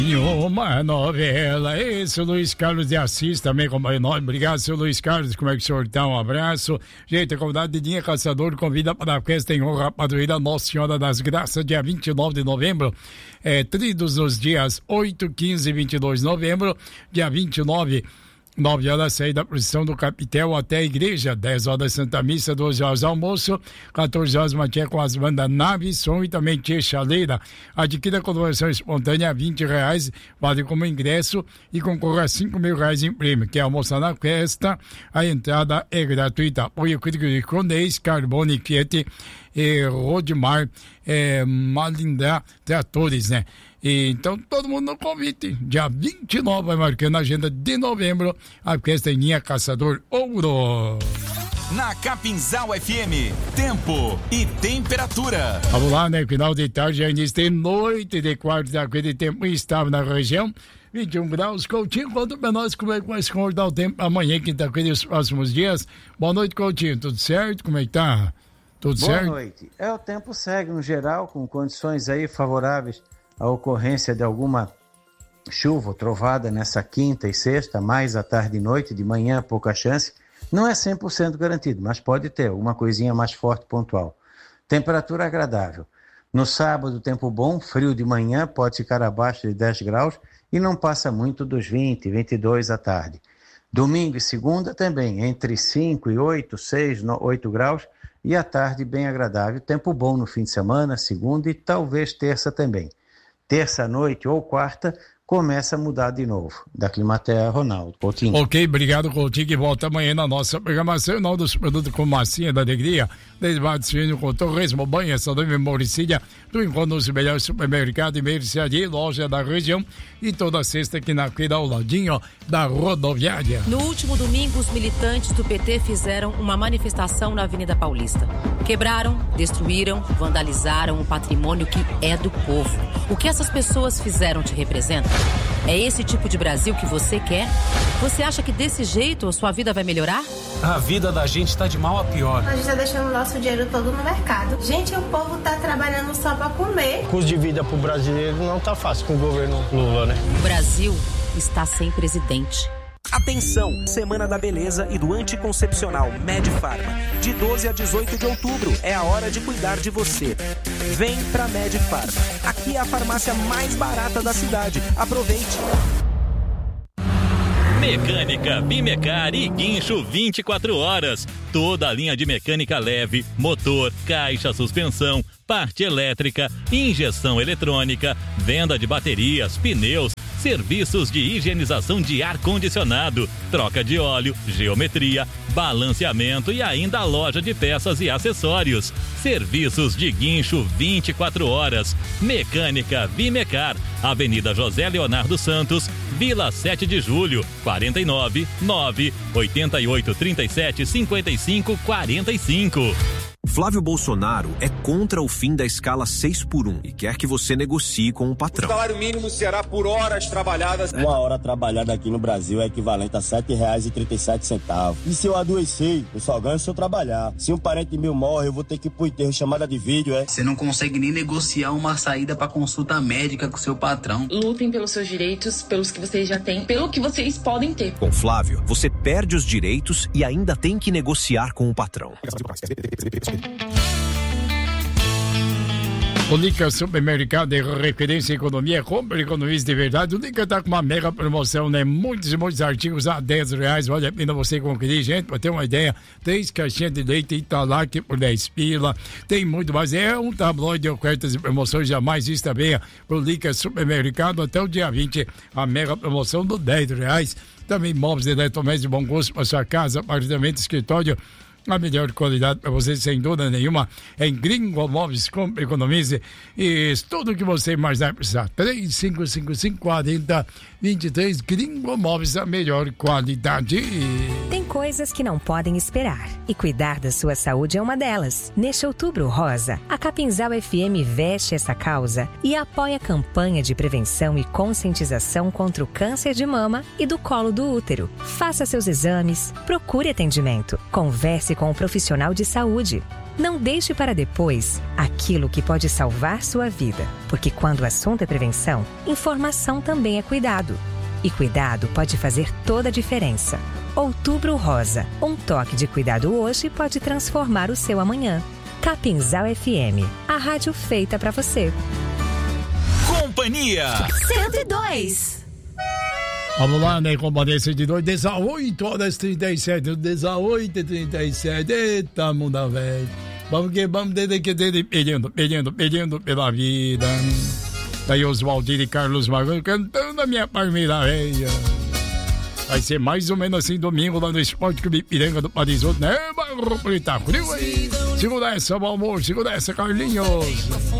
Uma novela, esse Luiz Carlos de Assis também como é nós. Obrigado, seu Luiz Carlos, como é que o senhor tá? Um abraço. Gente, a comunidade de Dinha Caçador convida para a festa em honra à padroeira Nossa Senhora das Graças, dia 29 de novembro. Tridos nos dias 8, 15 e 22 de novembro, dia 29, 9 horas, sair da procissão do Capitel até a igreja, 10 horas Santa Missa, 12 horas almoço, 14 horas matinha com as bandas Nave, Som e também Tia Chaleira. Adquira a conversão espontânea R$20, vale como ingresso e concorra a R$5.000 em prêmio. Quer almoçar na festa? A entrada é gratuita. Apoio crítico de Conês, Carbone, Fiat e Rodmar, Malindra Tratores, né? Então, todo mundo no convite. Dia 29 vai marcando a agenda de novembro, a festa em Dinha Caçador Ouro. Na Capinzal FM, tempo e temperatura. Vamos lá, né? Final de tarde, já início de noite de quarta-feira de tempo instável na região. 21 graus. Coutinho, conta pra nós como é que vai se comportar o tempo amanhã, quinta-feira e os próximos dias. Boa noite, Coutinho. Tudo certo? Como é que tá? Tudo certo? Boa noite. O tempo segue no geral, com condições aí favoráveis à ocorrência de alguma chuva ou trovada nessa quinta e sexta, mais à tarde e noite, de manhã pouca chance. Não é 100% garantido, mas pode ter alguma coisinha mais forte pontual. Temperatura agradável. No sábado, tempo bom, frio de manhã, pode ficar abaixo de 10 graus e não passa muito dos 20, 22 à tarde. Domingo e segunda também, entre 5 e 8, 6, 8 graus e à tarde bem agradável. Tempo bom no fim de semana, segunda e talvez terça também. Terça-noite ou quarta, começa a mudar de novo. Da Climatea, Ronaldo Coutinho. Ok, obrigado, Coutinho, que volta amanhã na nossa programação. Em nome dos produtos com massinha da alegria, derivados suíno com torresmo, banha, salame, moricília, tu encontra os melhores supermercados e mercearia, loja da região, e toda sexta aqui na feira ao ladinho da rodoviária. No último domingo, os militantes do PT fizeram uma manifestação na Avenida Paulista. Quebraram, destruíram, vandalizaram o patrimônio que é do povo. O que essas pessoas fizeram te representa? É esse tipo de Brasil que você quer? Você acha que desse jeito a sua vida vai melhorar? A vida da gente tá de mal a pior. A gente tá deixando o nosso dinheiro todo no mercado. Gente, o povo tá trabalhando só pra comer. O custo de vida pro brasileiro não tá fácil com o governo Lula, né? O Brasil está sem presidente. Atenção! Semana da Beleza e do Anticoncepcional Medfarma. De 12 a 18 de outubro é a hora de cuidar de você. Vem pra Medfarma. Aqui é a farmácia mais barata da cidade. Aproveite! Mecânica Bimecar e guincho 24 horas. Toda a linha de mecânica leve, motor, caixa, suspensão, parte elétrica, injeção eletrônica, venda de baterias, pneus, serviços de higienização de ar-condicionado, troca de óleo, geometria, balanceamento e ainda a loja de peças e acessórios. Serviços de guincho 24 horas. Mecânica Bimecar, Avenida José Leonardo Santos, Vila 7 de Julho, 49 9 88 37 55 45. Flávio Bolsonaro é contra o fim da escala 6x1 e quer que você negocie com o patrão. O salário mínimo será por horas trabalhadas. Uma hora trabalhada aqui no Brasil é equivalente a R$7,37. E se eu adoecer, eu só ganho se eu trabalhar. Se um parente meu morre, eu vou ter que ir pro enterro, chamada de vídeo, é? Você não consegue nem negociar uma saída pra consulta médica com seu patrão. Lutem pelos seus direitos, pelos que vocês já têm, pelo que vocês podem ter. Com Flávio, você perde os direitos e ainda tem que negociar com o patrão. O Lica Supermercado é referência em economia, compra e economiza de verdade. O Lica tá com uma mega promoção, né? Muitos e muitos artigos a R$10. Vale a pena você conferir, gente, pra ter uma ideia. 3 caixinhas de leite Italac por 10 pila. Tem muito mais. É um tabloide de ofertas e promoções jamais vista bem pro Lica Supermercado até o dia 20. A mega promoção do R$10. Também móveis de eletrodomésticos de bom gosto para sua casa, apartamento, escritório. A melhor qualidade para você, sem dúvida nenhuma, é em Gringo Móveis. Compre, economize e tudo que você mais vai precisar. 35554023 Gringo Móveis, a melhor qualidade. Tem coisas que não podem esperar e cuidar da sua saúde é uma delas. Neste Outubro Rosa, a Capinzal FM veste essa causa e apoia a campanha de prevenção e conscientização contra o câncer de mama e do colo do útero. Faça seus exames, procure atendimento, converse com um profissional de saúde. Não deixe para depois aquilo que pode salvar sua vida, porque quando o assunto é prevenção, informação também é cuidado. E cuidado pode fazer toda a diferença. Outubro Rosa. Um toque de cuidado hoje pode transformar o seu amanhã. Capinzal FM, a rádio feita pra você. Companhia 102. Vamos lá, né, companhia 102, 18h37, 18h37, eita, mundo velho. Vamos pedindo pela vida. Daí Oswaldir e Carlos Magno cantando a minha palmeira velha. Vai ser mais ou menos assim domingo lá no Esporte Clube Ipiranga do Parisoto, né, barro, tá frio aí. Segura essa, meu amor, segura essa, Carlinhos.